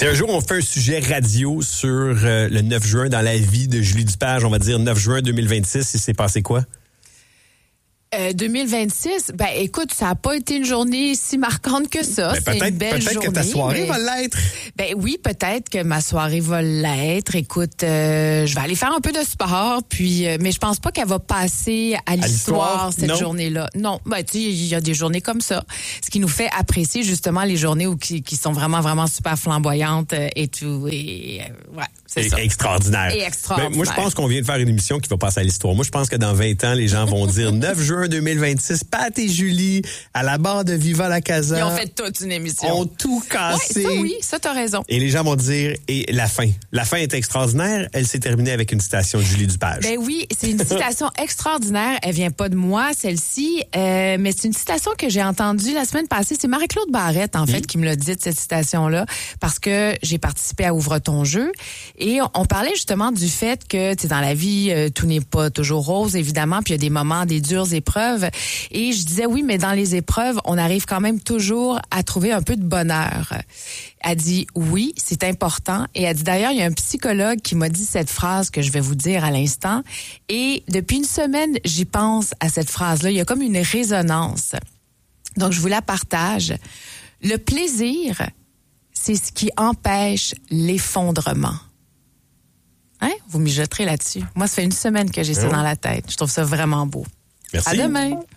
Si un jour on fait un sujet radio sur le 9 juin dans la vie de Julie Dupage, on va dire 9 juin 2026, il s'est passé quoi? 2026, ben écoute, ça n'a pas été une journée si marquante que ça. Ben, c'est une belle journée. Peut-être que ta soirée va l'être. Ben oui, peut-être que ma soirée va l'être. Écoute, je vais aller faire un peu de sport, puis mais je pense pas qu'elle va passer à l'histoire cette journée-là. Non, ben tu sais, il y a des journées comme ça, ce qui nous fait apprécier justement les journées qui sont vraiment vraiment super flamboyantes et tout. Et ouais. C'est ça. Extraordinaire. Et extraordinaire. Ben, moi, je pense qu'on vient de faire une émission qui va passer à l'histoire. Moi, je pense que dans 20 ans, les gens vont dire 9 juin 2026, Pat et Julie, à la barre de Viva la Casa. Ils ont fait toute une émission. Ont tout cassé. Oui, ça, t'as raison. Et les gens vont dire, et la fin. La fin est extraordinaire. Elle s'est terminée avec une citation de Julie Dupage. Ben oui, c'est une citation extraordinaire. Elle vient pas de moi, celle-ci, mais c'est une citation que j'ai entendue la semaine passée. C'est Marie-Claude Barrette, en fait, qui me l'a dit, cette citation-là, parce que j'ai participé à Ouvre ton jeu. Et on parlait justement du fait que, tu sais, dans la vie, tout n'est pas toujours rose, évidemment, puis il y a des moments, des dures épreuves. Et je disais, oui, mais dans les épreuves, on arrive quand même toujours à trouver un peu de bonheur. Elle dit, oui, c'est important. Et elle dit, d'ailleurs, il y a un psychologue qui m'a dit cette phrase que je vais vous dire à l'instant. Et depuis une semaine, j'y pense à cette phrase-là. Il y a comme une résonance. Donc, je vous la partage. Le plaisir, c'est ce qui empêche l'effondrement. Hein? Vous mijoterez là-dessus. Moi, ça fait une semaine que j'ai ça dans la tête. Je trouve ça vraiment beau. Merci. À demain.